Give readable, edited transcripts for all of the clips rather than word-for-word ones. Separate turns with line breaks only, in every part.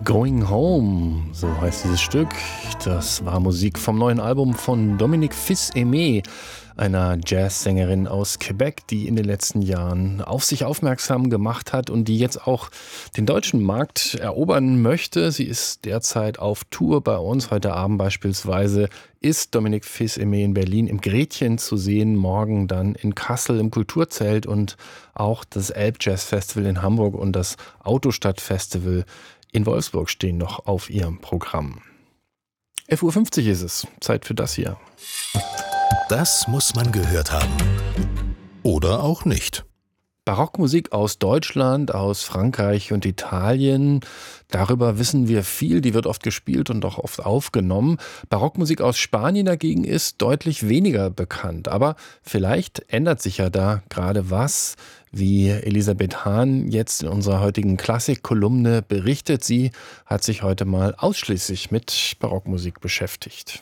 Going Home, so heißt dieses Stück. Das war Musik vom neuen Album von Dominique Fils-Aimé, einer Jazzsängerin aus Quebec, die in den letzten Jahren auf sich aufmerksam gemacht hat und die jetzt auch den deutschen Markt erobern möchte. Sie ist derzeit auf Tour bei uns. Heute Abend beispielsweise ist Dominique Fils-Aimé in Berlin im Gretchen zu sehen, morgen dann in Kassel im Kulturzelt und auch das Elbjazz-Festival in Hamburg und das Autostadt-Festival in Wolfsburg stehen noch auf ihrem Programm. 11.50 Uhr ist es. Zeit für das hier.
Das muss man gehört haben. Oder auch nicht.
Barockmusik aus Deutschland, aus Frankreich und Italien. Darüber wissen wir viel, die wird oft gespielt und auch oft aufgenommen. Barockmusik aus Spanien dagegen ist deutlich weniger bekannt. Aber vielleicht ändert sich ja da gerade was, wie Elisabeth Hahn jetzt in unserer heutigen Klassik-Kolumne berichtet. Sie hat sich heute mal ausschließlich mit Barockmusik beschäftigt.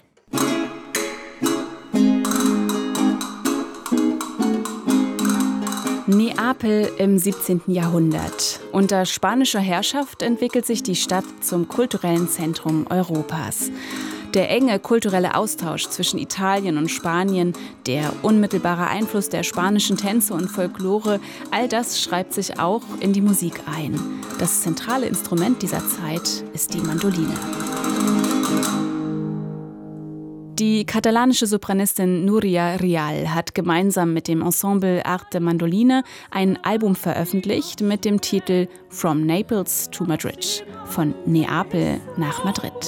Neapel im 17. Jahrhundert. Unter spanischer Herrschaft entwickelt sich die Stadt zum kulturellen Zentrum Europas. Der enge kulturelle Austausch zwischen Italien und Spanien, der unmittelbare Einfluss der spanischen Tänze und Folklore, all das schreibt sich auch in die Musik ein. Das zentrale Instrument dieser Zeit ist die Mandoline. Die katalanische Sopranistin Núria Rial hat gemeinsam mit dem Ensemble Arte Mandoline ein Album veröffentlicht mit dem Titel From Naples to Madrid, von Neapel nach Madrid.